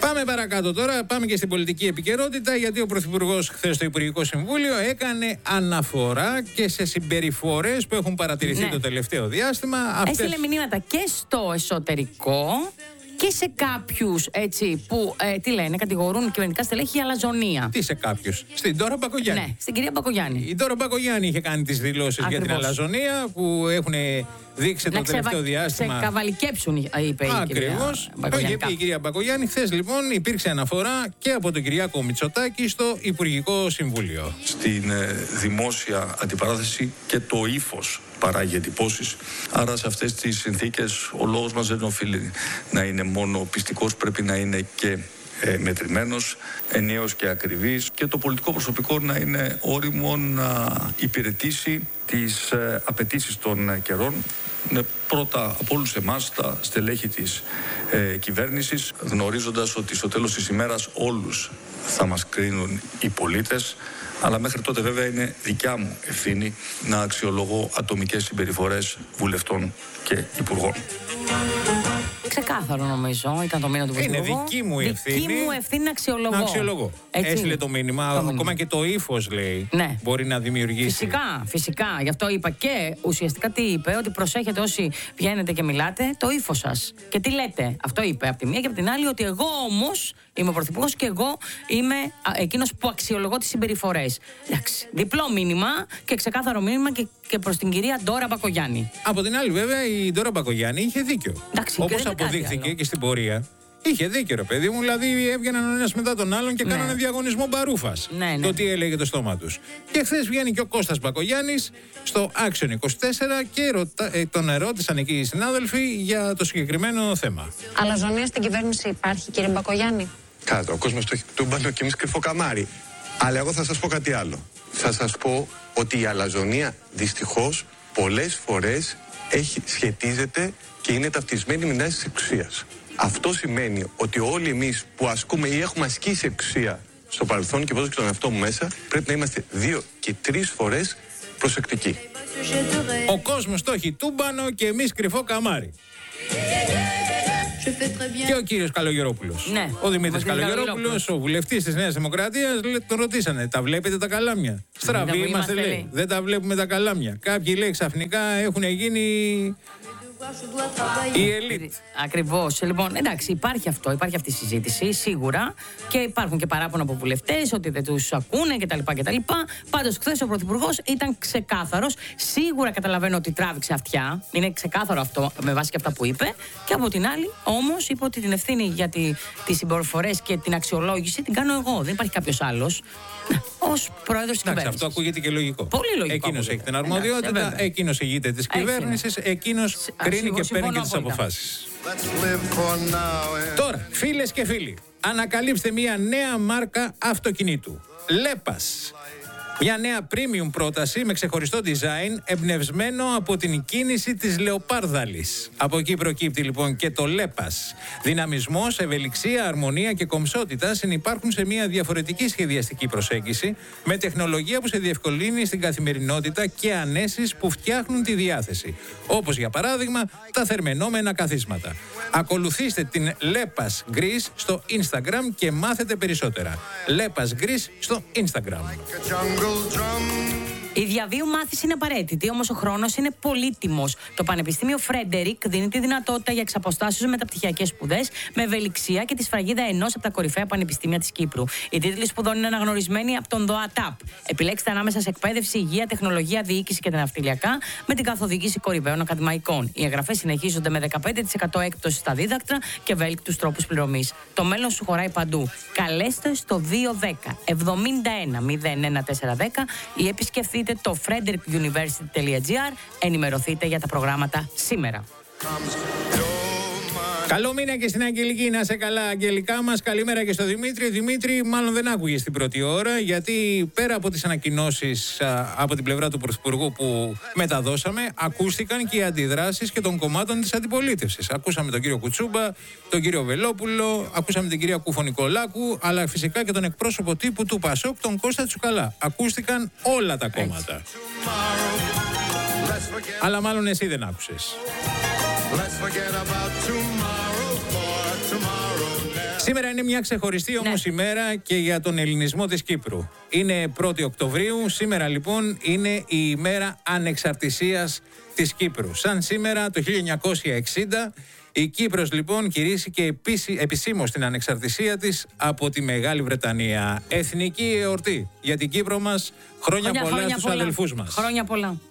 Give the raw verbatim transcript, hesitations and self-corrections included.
Πάμε παρακάτω τώρα, πάμε και στην πολιτική επικαιρότητα, γιατί ο Πρωθυπουργός χθες στο Υπουργικό Συμβούλιο έκανε αναφορά και σε συμπεριφορές που έχουν παρατηρηθεί ναι. το τελευταίο διάστημα. Αυτές... Έστειλε μηνύματα και στο εσωτερικό και σε κάποιους έτσι που, ε, τι λένε, κατηγορούν κυβερνητικά στελέχη για αλαζονία. Τι σε κάποιους? Στην Ντόρα Μπακογιάννη. Ναι, στην κυρία Μπακογιάννη. Η Ντόρα Μπακογιάννη είχε κάνει τις δηλώσεις για την αλαζονία που έχουν δείξει να το ξεβα... τελευταίο διάστημα. Να ξεκαβαλικέψουν, είπε η Ακριβώς. Ακριβώς. Είπε η κυρία Μπακογιάννη. Χθες λοιπόν υπήρξε αναφορά και από τον Κυριάκο Μητσοτάκη στο Υπουργικό Συμβούλιο. Στην ε, δημόσια αντιπαράθεση και το ύφος παράγει εντυπώσεις. Άρα σε αυτές τις συνθήκες ο λόγος μας δεν οφείλει να είναι μόνο πιστικός, πρέπει να είναι και ε, μετρημένος, ενιαίος και ακριβής, και το πολιτικό προσωπικό να είναι όριμο να υπηρετήσει τις ε, απαιτήσεις των καιρών. Είναι πρώτα από όλους εμάς τα στελέχη της ε, κυβέρνησης, γνωρίζοντας ότι στο τέλος της ημέρας όλους θα μας κρίνουν οι πολίτες, αλλά μέχρι τότε βέβαια είναι δικιά μου ευθύνη να αξιολογώ ατομικές συμπεριφορές βουλευτών και υπουργών. Ξεκάθαρο νομίζω, ήταν το μήνυμα του Πρωθυπουργού. Είναι δική μου ευθύνη. Δική μου ευθύνη να αξιολογώ. Να αξιολογώ. Έστειλε το μήνυμα, το ακόμα μήνυμα. Και το ύφος λέει ναι. μπορεί να δημιουργήσει. Φυσικά, φυσικά. Γι' αυτό είπα και ουσιαστικά τι είπε, ότι προσέχετε όσοι βγαίνετε και μιλάτε, το ύφος σας. Και τι λέτε. Αυτό είπε από τη μία και από την άλλη, ότι εγώ όμως είμαι ο Πρωθυπουργός και εγώ είμαι εκείνος που αξιολογώ τις συμπεριφορές. Εντάξει. Διπλό μήνυμα και ξεκάθαρο μήνυμα και, και προς την κυρία Ντόρα Μπακογιάννη. Από την άλλη, βέβαια, η Ντόρα Μπακογιάννη είχε δίκιο. Όπως αποδείχθηκε και στην πορεία. Είχε δίκιο, ρε παιδί μου, δηλαδή έβγαιναν ο ένας μετά τον άλλον και ναι. κάνανε διαγωνισμό μπαρούφας. Ναι, ναι. Το τι έλεγε το στόμα τους. Και χθες βγαίνει και ο Κώστας Μπακογιάννης στο Action είκοσι τέσσερα και ρωτα... ε, τον ερώτησαν εκεί οι συνάδελφοι για το συγκεκριμένο θέμα. Αλαζονία στην κυβέρνηση υπάρχει, κύριε Μπακογιάννη? Κάτω, ο κόσμος το έχει τούμπανο και εμείς κρυφό καμάρι. Αλλά εγώ θα σας πω κάτι άλλο. Θα σας πω ότι η αλαζονία δυστυχώς πολλές φορές έχει, σχετίζεται και είναι ταυτισμένη με τάσεις της εξουσίας. Αυτό σημαίνει ότι όλοι εμείς που ασκούμε ή έχουμε ασκήσει εξουσία στο παρελθόν, και βάζω και τον εαυτό μου μέσα, πρέπει να είμαστε δύο και τρεις φορές προσεκτικοί. Ο κόσμος το έχει τούμπανο και εμείς κρυφό καμάρι. Και ο κύριος Καλογερόπουλος. Ναι. Ο Δημήτρης Καλογερόπουλος, ο βουλευτής της Νέας Δημοκρατίας, τον ρωτήσανε, τα βλέπετε τα καλάμια? Στραβοί είμαστε, είμαστε, λέει. λέει. Δεν τα βλέπουμε τα καλάμια. Κάποιοι, λέει, ξαφνικά έχουν γίνει η ελίτ. Ακριβώς. Λοιπόν, εντάξει, υπάρχει αυτό, υπάρχει αυτή η συζήτηση, σίγουρα. Και υπάρχουν και παράπονα από βουλευτές ότι δεν τους ακούνε κτλ. κτλ. Πάντως, χθες ο Πρωθυπουργός ήταν ξεκάθαρος. Σίγουρα καταλαβαίνω ότι τράβηξε αυτιά. Είναι ξεκάθαρο αυτό με βάση και αυτά που είπε. Και από την άλλη, όμως, είπε ότι την ευθύνη για τη, τις συμπεριφορές και την αξιολόγηση την κάνω εγώ. Δεν υπάρχει κάποιος άλλος. Ως πρόεδρος της κυβέρνησης. Αυτό ακούγεται και λογικό. Πολύ λογικό. Εκείνος έχει την αρμοδιότητα, εκείνος ηγείται της κυβέρνησης, εκείνος κρίνει και παίρνει και τις αποφάσεις. Τώρα, φίλες και φίλοι, ανακαλύψτε μια νέα μάρκα αυτοκινήτου. Λέπας. Μια νέα premium πρόταση με ξεχωριστό design εμπνευσμένο από την κίνηση της λεοπάρδαλης. Από εκεί προκύπτει λοιπόν και το Λέπας. Δυναμισμός, ευελιξία, αρμονία και κομψότητα συνυπάρχουν σε μια διαφορετική σχεδιαστική προσέγγιση με τεχνολογία που σε διευκολύνει στην καθημερινότητα και ανέσεις που φτιάχνουν τη διάθεση. Όπως για παράδειγμα τα θερμαινόμενα καθίσματα. Ακολουθήστε την Λέπας Greece στο Instagram και μάθετε περισσότερα. Λέπας Greece στο Instagram. Η διαβίου μάθηση είναι απαραίτητη, όμως ο χρόνος είναι πολύτιμος. Το Πανεπιστήμιο Φρέντερικ δίνει τη δυνατότητα για εξαποστάσεως μεταπτυχιακές σπουδές με ευελιξία και τη σφραγίδα ενός από τα κορυφαία πανεπιστήμια της Κύπρου. Οι τίτλοι σπουδών είναι αναγνωρισμένοι από τον ΔΟΑΤΑΠ. Επιλέξτε ανάμεσα σε εκπαίδευση, υγεία, τεχνολογία, διοίκηση και τα ναυτιλιακά με την καθοδήγηση κορυφαίων ακαδημαϊκών. Οι εγγραφές συνεχίζονται με δεκαπέντε τοις εκατό έκπτωση στα δίδακτρα και ευέλικτους τρόπους πληρωμής. Το μέλλον σου χωράει παντού. Καλέστε στο δύο δέκα εβδομήντα ένα μηδέν ένα τέσσερα δέκα ή επισκεφτείτε το frederick university τελεία gr. Ενημερωθείτε για τα προγράμματα σήμερα. Καλό μήνα και στην Αγγελική, να σε καλά αγγελικά μας. Καλημέρα και στο Δημήτρη. Δημήτρη μάλλον δεν άκουγε στην πρώτη ώρα, γιατί πέρα από τις ανακοινώσεις α, από την πλευρά του Πρωθυπουργού που μεταδώσαμε, ακούστηκαν και οι αντιδράσεις και των κομμάτων της αντιπολίτευσης. Ακούσαμε τον κύριο Κουτσούμπα, τον κύριο Βελόπουλο, ακούσαμε την κυρία Κουφωνικολάκου, αλλά φυσικά και τον εκπρόσωπο τύπου του Πασόκ, τον Κώστα Τσουκαλά. Ακούστηκαν όλα τα κόμματα. Αλλά μάλλον εσύ δεν άκουσες. Σήμερα είναι μια ξεχωριστή όμως Ναι. ημέρα και για τον ελληνισμό της Κύπρου. Είναι πρώτη Οκτωβρίου, σήμερα λοιπόν είναι η ημέρα ανεξαρτησίας της Κύπρου. Σαν σήμερα το χίλια εννιακόσια εξήντα η Κύπρος λοιπόν κηρύσσηκε επισήμως την ανεξαρτησία της από τη Μεγάλη Βρετανία. Εθνική εορτή για την Κύπρο μας. Χρόνια, Χρόνια, πολλά χρόνια στους πολλά. αδελφούς μας. Χρόνια πολλά.